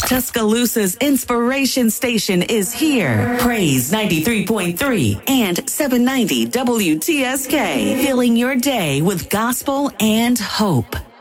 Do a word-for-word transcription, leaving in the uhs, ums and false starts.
Tuscaloosa's inspiration station is here. Praise ninety-three point three and seven ninety W T S K. Filling your day with gospel and hope.